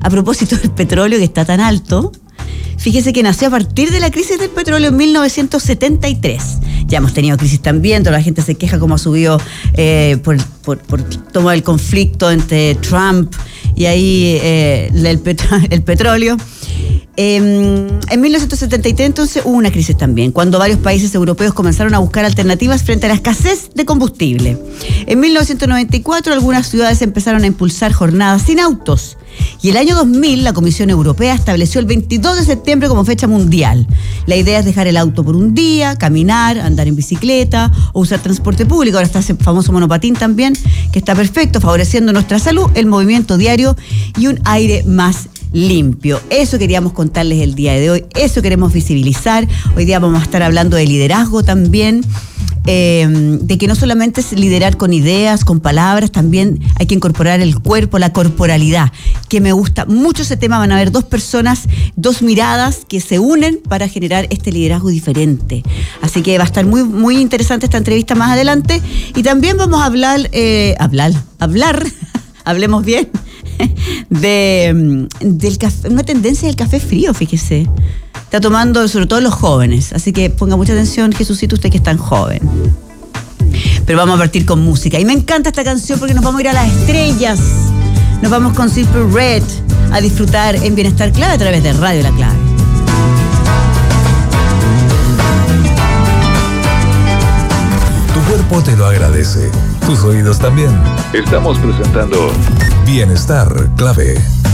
A propósito del petróleo que está tan alto, fíjese que nació a partir de la crisis del petróleo en 1973. Ya hemos tenido crisis también, toda la gente se queja cómo ha subido por todo el conflicto entre Trump y ahí el petróleo. En 1973 entonces hubo una crisis también, cuando varios países europeos comenzaron a buscar alternativas frente a la escasez de combustible. En 1994 algunas ciudades empezaron a impulsar jornadas sin autos. Y el año 2000 la Comisión Europea estableció el 22 de septiembre como fecha mundial. La idea es dejar el auto por un día, caminar, andar en bicicleta o usar transporte público. Ahora está ese famoso monopatín también, que está perfecto, favoreciendo nuestra salud, el movimiento diario y un aire más limpio. Eso queríamos contarles el día de hoy, eso queremos visibilizar. Hoy día vamos a estar hablando de liderazgo también, de que no solamente es liderar con ideas, con palabras, también hay que incorporar el cuerpo, la corporalidad, que me gusta mucho ese tema. Van a haber dos personas, dos miradas que se unen para generar este liderazgo diferente. Así que va a estar muy, muy interesante esta entrevista más adelante. Y también vamos a hablar, hablemos bien, del café, una tendencia del café frío, fíjese. Está tomando sobre todo los jóvenes, así que ponga mucha atención, Jesucito, usted que es tan joven. Pero vamos a partir con música. Y me encanta esta canción porque nos vamos a ir a las estrellas. Nos vamos con Simple Red a disfrutar en Bienestar Clave a través de Radio La Clave. Tu cuerpo te lo agradece, tus oídos también. Estamos presentando Bienestar Clave.